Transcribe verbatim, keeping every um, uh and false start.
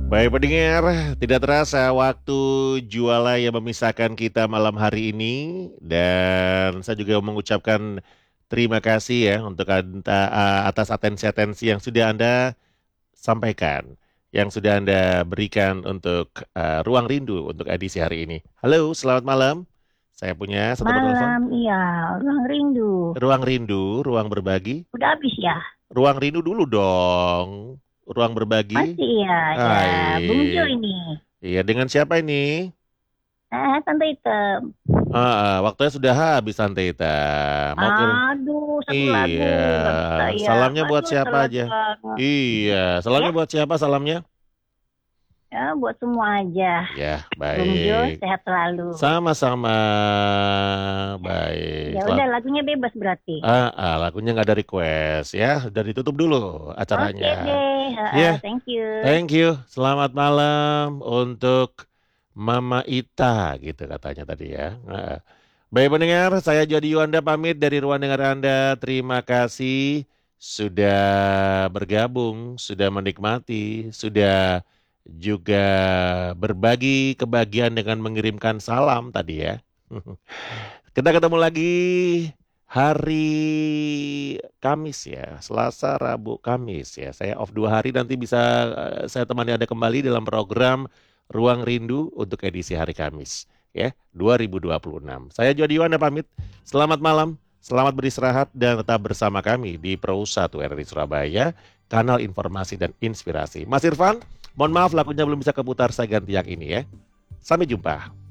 Baik pendengar, tidak terasa waktu juara yang memisahkan kita malam hari ini dan saya juga mengucapkan terima kasih ya untuk anta- uh, atas atensi-atensi yang sudah Anda sampaikan, yang sudah Anda berikan untuk uh, Ruang Rindu untuk edisi hari ini. Halo, selamat malam. Saya punya satu penelpon. Malam, iya, ruang rindu. Ruang Rindu, ruang berbagi. Udah habis ya? Ruang Rindu dulu dong. Ruang berbagi. Masih ya, ya. Bung Jo Hai. ini. Iya, dengan siapa ini? Eh, Tante Item. Ah, waktunya sudah habis Tante Ita. Mau kirim? Aduh, satu lagu. Iya. Nggak bisa ya. Salamnya buat Aduh, siapa telat aja? banget. Iya. Salamnya Ya, buat siapa salamnya? ya, buat semua aja. Ya, Bung Jo, baik. sehat selalu. Sama-sama. Ya, Baik. ya udah, Selamat. lagunya bebas berarti. Ah, ah, lagunya nggak ada request ya. Dan ditutup dulu acaranya. Oke deh, Ya, heeh, thank you. thank you. Selamat malam untuk Mama Ita gitu katanya tadi ya. Ah. Baik pendengar, saya Jody Yuanda pamit dari ruang dengar Anda. Terima kasih sudah bergabung, sudah menikmati, sudah juga berbagi kebahagiaan dengan mengirimkan salam tadi ya. Kita ketemu lagi hari Kamis ya, Selasa, Rabu, Kamis ya. Saya off dua hari nanti bisa eh, saya temani Anda kembali dalam program Ruang Rindu untuk edisi hari Kamis ya dua ribu dua puluh enam. Saya Jody Anda pamit. Selamat malam, selamat beristirahat dan tetap bersama kami di Pro satu R R I Surabaya, kanal informasi dan inspirasi. Mas Irfan, mohon maaf lagunya belum bisa keputar, saya ganti yang ini ya. Sampai jumpa.